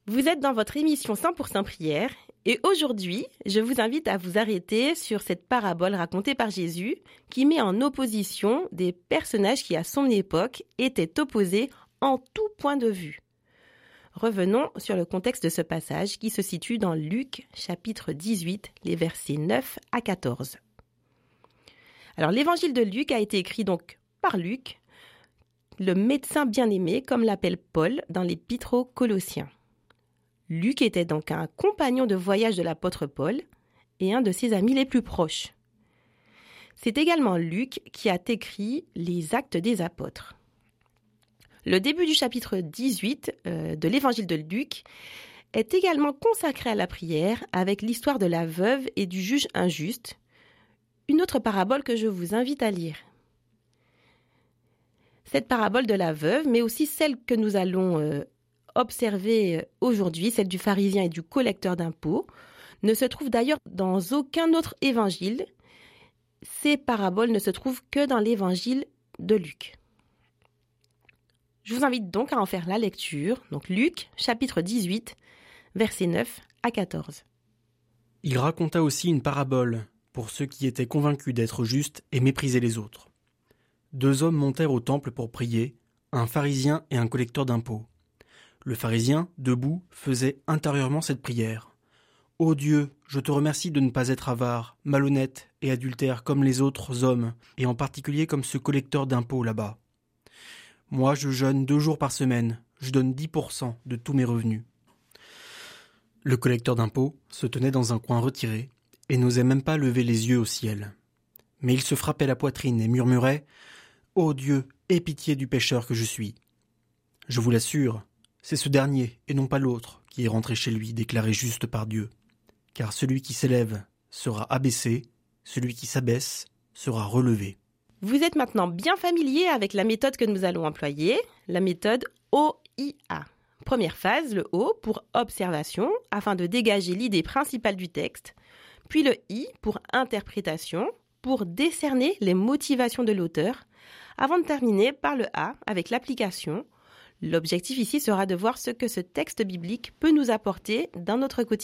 Vous êtes dans votre émission 100% prière et aujourd'hui, je vous invite à vous arrêter sur cette parabole racontée par Jésus qui met en opposition des personnages qui à son époque étaient opposés en tout point de vue. Revenons sur le contexte de ce passage qui se situe dans Luc chapitre 18, les versets 9 à 14. Alors l'évangile de Luc a été écrit donc par Luc, le médecin bien-aimé comme l'appelle Paul dans l'épître aux Colossiens. Luc était donc un compagnon de voyage de l'apôtre Paul et un de ses amis les plus proches. C'est également Luc qui a écrit les Actes des Apôtres. Le début du chapitre 18 de l'évangile de Luc est également consacré à la prière avec l'histoire de la veuve et du juge injuste, une autre parabole que je vous invite à lire. Cette parabole de la veuve, mais aussi celle que nous allons observer aujourd'hui, celle du pharisien et du collecteur d'impôts, ne se trouve d'ailleurs dans aucun autre évangile. Ces paraboles ne se trouvent que dans l'évangile de Luc. Je vous invite donc à en faire la lecture. Donc Luc, chapitre 18, versets 9 à 14. Il raconta aussi une parabole pour ceux qui étaient convaincus d'être justes et méprisaient les autres. 2 hommes montèrent au temple pour prier, un pharisien et un collecteur d'impôts. Le pharisien, debout, faisait intérieurement cette prière. « Ô Dieu, je te remercie de ne pas être avare, malhonnête et adultère comme les autres hommes, et en particulier comme ce collecteur d'impôts là-bas. Moi, je jeûne 2 jours par semaine, je donne 10% de tous mes revenus. » Le collecteur d'impôts se tenait dans un coin retiré et n'osait même pas lever les yeux au ciel. Mais il se frappait la poitrine et murmurait « Ô Dieu, aie pitié du pécheur que je suis. » Je vous l'assure, c'est ce dernier, et non pas l'autre, qui est rentré chez lui, déclaré juste par Dieu. Car celui qui s'élève sera abaissé, celui qui s'abaisse sera relevé. Vous êtes maintenant bien familier avec la méthode que nous allons employer, la méthode OIA. Première phase, le O pour observation, afin de dégager l'idée principale du texte. Puis le I pour interprétation, pour décerner les motivations de l'auteur, avant de terminer par le A avec l'application. L'objectif ici sera de voir ce que ce texte biblique peut nous apporter dans notre quotidien.